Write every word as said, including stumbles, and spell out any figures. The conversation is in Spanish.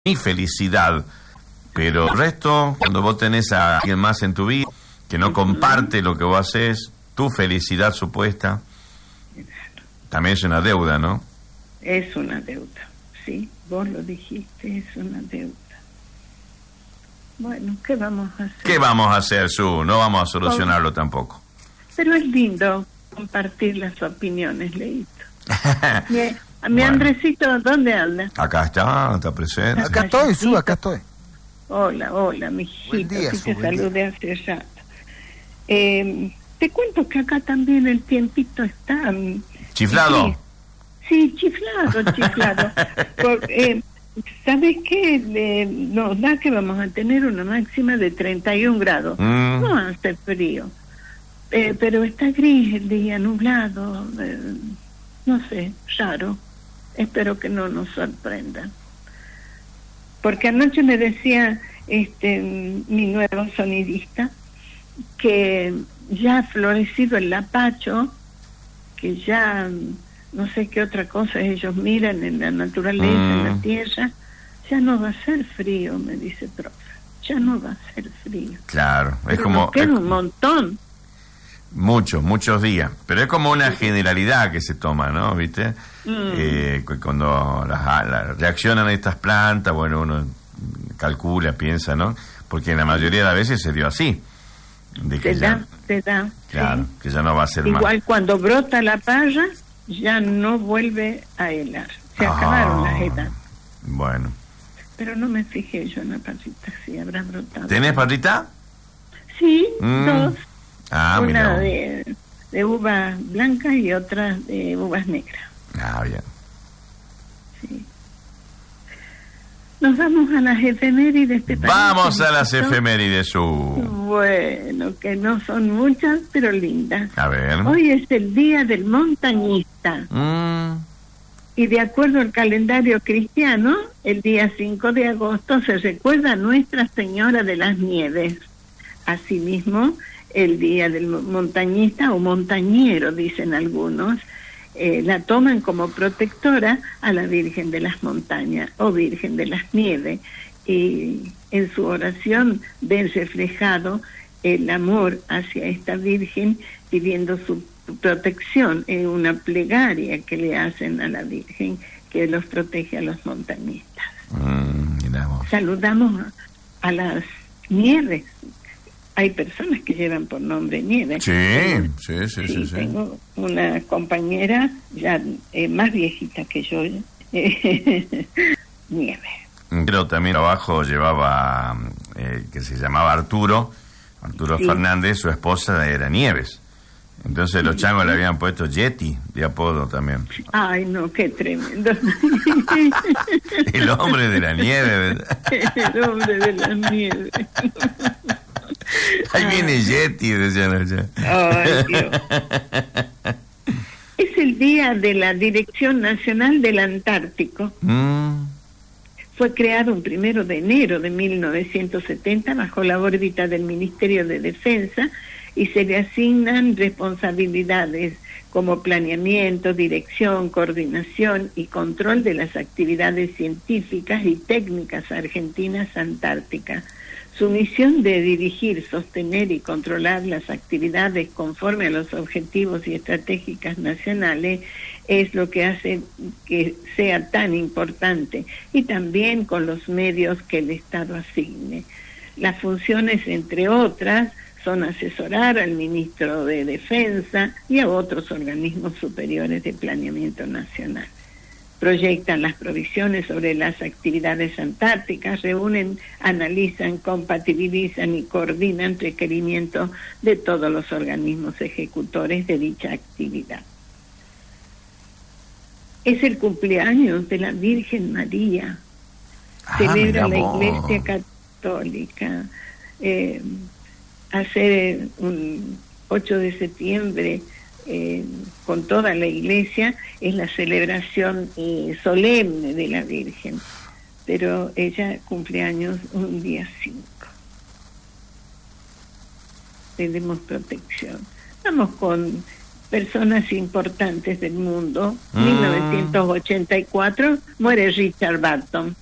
mi felicidad. Pero el resto, cuando vos tenés a alguien más en tu vida que no comparte lo que vos haces, tu felicidad supuesta, también es una deuda, ¿no? Es una deuda, sí, vos lo dijiste, es una deuda. Bueno, ¿qué vamos a hacer? ¿Qué vamos a hacer, Su? No vamos a solucionarlo oh. tampoco. Pero es lindo compartir las opiniones, Leito. mi mi bueno. Andresito, ¿dónde anda? Acá está, está presente. Acá estoy, Su, acá estoy. Hola, hola, mijito, día, que Su, te saludé hace rato. Eh, te cuento que acá también el tiempito está... Um, ¿Chiflado? Sí, chiflado, chiflado. Por, eh, ¿sabes qué? Eh, nos da que vamos a tener una máxima de treinta y un grados. Mm. No hace frío. Eh, pero está gris el día, nublado. Eh, no sé, raro. Espero que no nos sorprenda. Porque anoche me decía este mi nuevo sonidista que ya ha florecido el lapacho, que ya no sé qué otra cosa ellos miran en la naturaleza, mm. en la tierra. Ya no va a ser frío, me dice profe. Ya no va a ser frío. Claro, Pero es como... Nos queda es, un montón. Muchos, muchos días. Pero es como una generalidad que se toma, ¿no? ¿Viste? Mm. Eh, cuando las, las reaccionan a estas plantas, bueno, uno calcula, piensa, ¿no? Porque la mayoría de las veces se dio así. De que se ya, da, se da. Claro, sí. que ya no va a ser Igual más. Igual cuando brota la parra, ya no vuelve a helar. Se ah, acabaron las heladas. Bueno. Pero no me fijé yo en la parrita, si habrá brotado. ¿Tenés parrita? Sí, mm. dos. Ah, una mira. de, de uvas blancas y otra de uvas negras. Ah, bien. Sí. Nos vamos a las efemérides. Vamos a las efemérides, Su. Bueno, que no son muchas, pero lindas. A ver. Hoy es el Día del Montañista. Mm. Y de acuerdo al calendario cristiano, el día cinco de agosto se recuerda a Nuestra Señora de las Nieves. Asimismo, el Día del Montañista o montañero, dicen algunos, eh, la toman como protectora a la Virgen de las Montañas o Virgen de las Nieves, y en su oración ven reflejado el amor hacia esta Virgen, pidiendo su protección en una plegaria que le hacen a la Virgen que los protege a los montañistas. Mm, Saludamos a, a las nieves. Hay personas que llevan por nombre Nieve. Sí, eh, sí, sí, sí, sí. Tengo una compañera ya eh, más viejita que yo, eh, Nieve. Pero también abajo llevaba, eh, que se llamaba Arturo, Arturo sí. Fernández, su esposa era Nieves. Entonces los changos le habían puesto Yeti de apodo también. Ay, no, qué tremendo. El hombre de la nieve, ¿verdad? El hombre de la nieve. Ahí viene Yeti, decían allá. Ay, Dios. Es el día de la Dirección Nacional del Antártico. Mm. Fue creado un primero de enero de mil novecientos setenta bajo la órbita del Ministerio de Defensa, y se le asignan responsabilidades como planeamiento, dirección, coordinación y control de las actividades científicas y técnicas argentinas antárticas. Su misión de dirigir, sostener y controlar las actividades conforme a los objetivos y estratégicas nacionales es lo que hace que sea tan importante, y también con los medios que el Estado asigne. Las funciones, entre otras, son asesorar al ministro de Defensa y a otros organismos superiores de planeamiento nacional. Proyectan las provisiones sobre las actividades antárticas, reúnen, analizan, compatibilizan y coordinan requerimientos de todos los organismos ejecutores de dicha actividad. Es el cumpleaños de la Virgen María. Ah, celebra la Iglesia Católica. Eh, hacer un ocho de septiembre eh, con toda la iglesia es la celebración eh, solemne de la Virgen, pero ella cumple años un día cinco. Tenemos protección. Vamos con personas importantes del mundo. Mm. mil novecientos ochenta y cuatro muere Richard Barton.